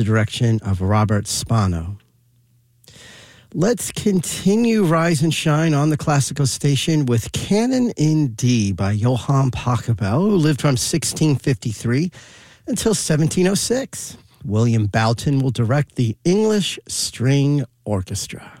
the direction of Robert Spano. Let's continue Rise and Shine on the classical station with Canon in D by Johann Pachelbel, who lived from 1653 until 1706. William Boughton will direct the English String Orchestra.